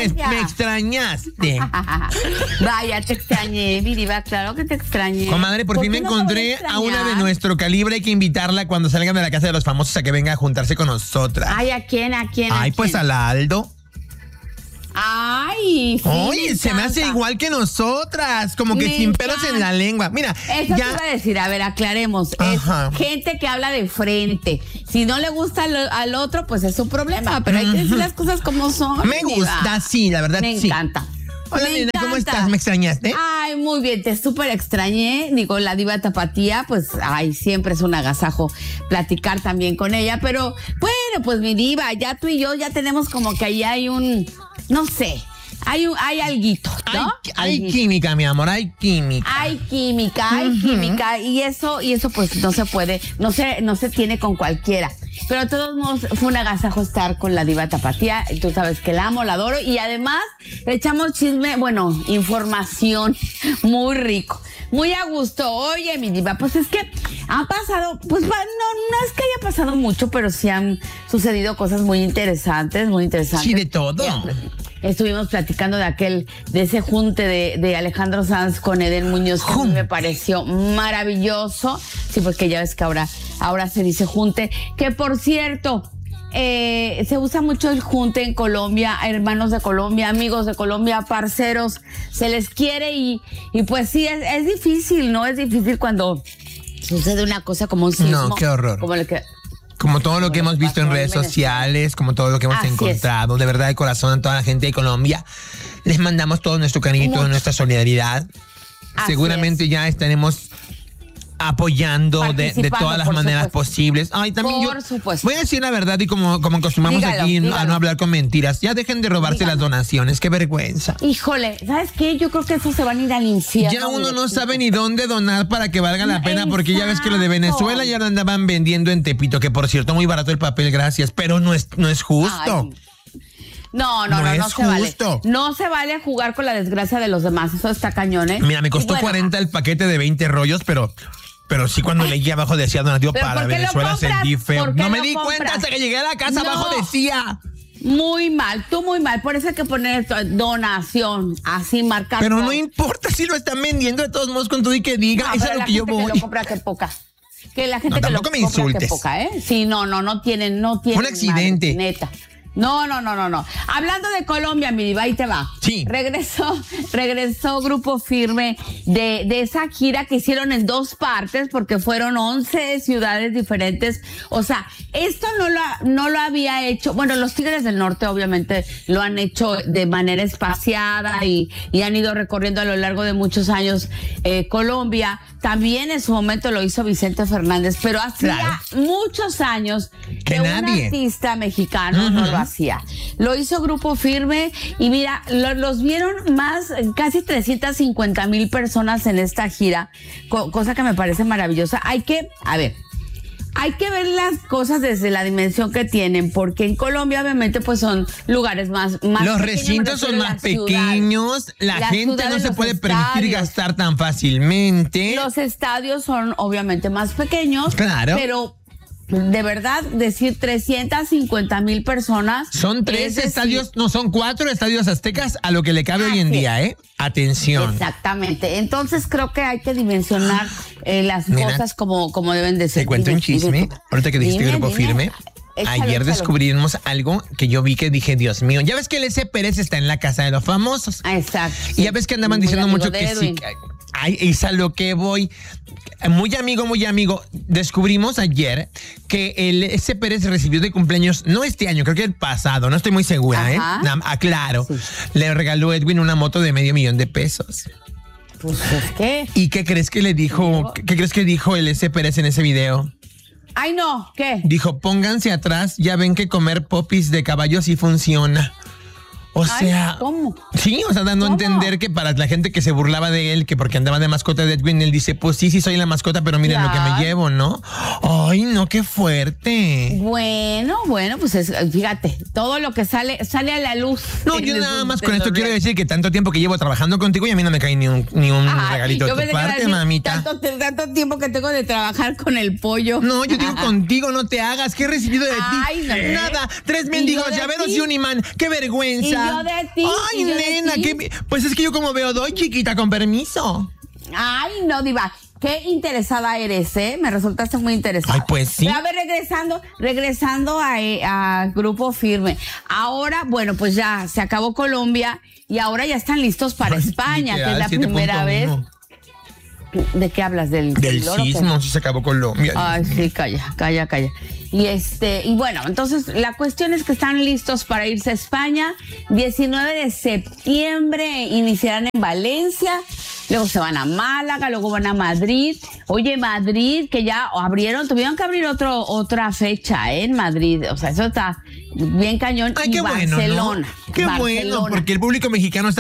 me extrañaste. Vaya, te extrañé, mi diva, claro que te extrañé. Comadre, por fin me encontré a una de nuestro calibre. Hay que invitarla cuando salgan de la casa de los famosos a que venga a juntarse con nosotras. Ay, ¿a quién? Ay, pues a la Aldo. Ay, sí. Oye, se me hace igual que nosotras, como que sin pelos en la lengua. Mira, eso te iba a decir, a ver, aclaremos. Ajá. Es gente que habla de frente. Si no le gusta al otro, pues es su problema, pero hay que decir las cosas como son. Me gusta, sí, la verdad, me sí. encanta. Hola, nena, ¿cómo estás? ¿Me extrañaste? Ay, muy bien, te súper extrañé. Digo, la diva Tapatía, pues, ay, siempre es un agasajo platicar también con ella. Pero, bueno, pues mi diva, ya tú y yo ya tenemos como que ahí hay un, no sé, hay alguito, ¿no? Hay química, mi amor, hay química. Hay química, y eso pues no se puede, no se tiene con cualquiera. Pero de todos modos fue un agasajo estar con la diva Tapatía. Tú sabes que la amo, la adoro. Y además le echamos chisme, bueno, información muy rico. Muy a gusto. Oye, mi diva, pues es que han pasado, pues no es que haya pasado mucho, pero sí han sucedido cosas muy interesantes. Sí, de todo. Estuvimos platicando de ese junte de Alejandro Sanz con Eden Muñoz, que a mí me pareció maravilloso. Sí, pues que ya ves que ahora se dice junte. Que por cierto, se usa mucho el junte en Colombia, hermanos de Colombia, amigos de Colombia, parceros, se les quiere y pues sí, es difícil, ¿no? Es difícil cuando sucede una cosa como un sismo. No, qué horror. Como todo lo que hemos visto en redes sociales, como todo lo que hemos encontrado. De verdad, de corazón, a toda la gente de Colombia, les mandamos todo nuestro cariño, toda nuestra solidaridad. Seguramente ya estaremos apoyando de todas las maneras posibles. Ay, también por supuesto. Voy a decir la verdad y como acostumbramos aquí a no hablar con mentiras. Ya dejen de robarse las donaciones, qué vergüenza. Híjole, ¿sabes qué? Yo creo que eso se van a ir al infierno. Ya uno no sabe ni dónde donar para que valga la pena, porque ya ves que lo de Venezuela ya lo andaban vendiendo en Tepito, que por cierto, muy barato el papel, gracias, pero no es justo. Ay. No se vale. No se vale jugar con la desgracia de los demás. Eso está cañón, ¿eh? Mira, me costó 40 el paquete de 20 rollos, pero sí, cuando leí abajo decía donativo para Venezuela, sentí feo. No me di cuenta hasta que llegué a la casa, abajo decía. Muy mal, tú muy mal. Por eso hay que poner esto, donación, así marcado. Pero no importa si lo están vendiendo de todos modos con todo y que diga. Eso es lo que yo voy. Que lo compra, que poca. Que la gente que lo compra, insultes. Que poca, ¿eh? Sí, no tienen. Un accidente. Madre, neta. No. Hablando de Colombia, mi diva, ahí te va. Sí. Regresó Grupo Firme de esa gira que hicieron en 2 partes porque fueron 11 ciudades diferentes. O sea, esto no lo había hecho. Bueno, los Tigres del Norte obviamente lo han hecho de manera espaciada y han ido recorriendo a lo largo de muchos años Colombia. También en su momento lo hizo Vicente Fernández, pero hacía muchos años que un artista mexicano no lo hacía. Lo hizo Grupo Firme y mira, los vieron casi 350,000 personas en esta gira, cosa que me parece maravillosa. Hay que ver las cosas desde la dimensión que tienen, porque en Colombia obviamente pues son lugares más los recintos son más pequeños, la gente no se puede permitir gastar tan fácilmente. Los estadios son obviamente más pequeños, claro, pero de verdad, decir 350,000 personas. Son 3 estadios, no, son 4 estadios aztecas a lo que le cabe hoy en día, ¿eh? Atención. Exactamente. Entonces creo que hay que dimensionar las cosas como deben de ser. Te cuento un chisme. Ahorita que dijiste Grupo Firme. Ayer descubrimos algo que yo vi que dije, Dios mío, ya ves que el S. Pérez está en la casa de los famosos. Exacto. Y ya ves que andaban diciendo mucho que sí. Ay, es a lo que voy. Muy amigo. Descubrimos ayer que el S. Pérez recibió de cumpleaños, no este año, creo que el pasado, no estoy muy segura, aclaro. Sí. Le regaló Edwin una moto de $500,000 pesos. Pues es que. ¿Y qué crees que le dijo? ¿Qué crees que dijo el S. Pérez en ese video? Ay, no, ¿qué? Dijo, pónganse atrás, ya ven que comer popis de caballo sí funciona. O sea, ¿cómo? Sí, o sea, dando a entender que para la gente que se burlaba de él, que porque andaba de mascota de Edwin, él dice, pues sí soy la mascota, pero miren lo que me llevo, ¿no? Ay, no, qué fuerte. Bueno, pues fíjate, todo lo que sale a la luz. No, yo nada más con esto quiero decir que tanto tiempo que llevo trabajando contigo y a mí no me cae ni un regalito de tu parte, mamita. Tanto tiempo que tengo de trabajar con el pollo. No, yo digo contigo, no te hagas, ¿qué he recibido de ti? No, nada, 3 mendigos llaveros y un imán, qué vergüenza. yo de ti. Ay, nena, pues es que yo como veo doy, chiquita, con permiso. Ay, no, diva. Qué interesada eres, ¿eh? Me resultaste muy interesada. Ay, pues sí. Pero a ver, regresando a Grupo Firme. Ahora, bueno, pues ya se acabó Colombia y ahora ya están listos para España, literal, que es la primera vez. ¿De qué hablas? Del sismo, si se acabó Colombia. Ay, sí, calla. Y bueno, entonces la cuestión es que están listos para irse a España. 19 de septiembre iniciarán en Valencia, luego se van a Málaga, luego van a Madrid. Oye, Madrid, que ya tuvieron que abrir otra fecha, en Madrid. O sea, eso está bien cañón. Ay, qué y Barcelona. Bueno, ¿no? Qué bueno, porque el público mexicano está